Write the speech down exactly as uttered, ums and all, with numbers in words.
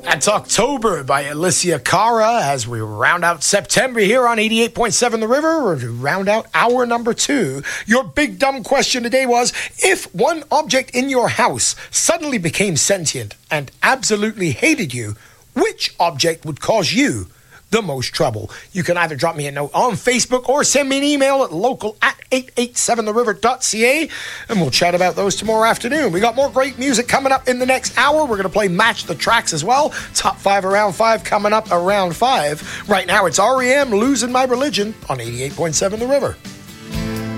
That's October by Alicia Cara as we round out September here on eighty-eight point seven The River, or to round out hour number two. Your big dumb question today was, if one object in your house suddenly became sentient and absolutely hated you, which object would cause you the most trouble? You can either drop me a note on Facebook or send me an email at local at eight eight seven the river dot c a, and we'll chat about those tomorrow afternoon. We got more great music coming up in the next hour. We're going to play Match the Tracks as well. Top five around five coming up around five. Right now it's R E M, Losing My Religion on eighty-eight point seven The River.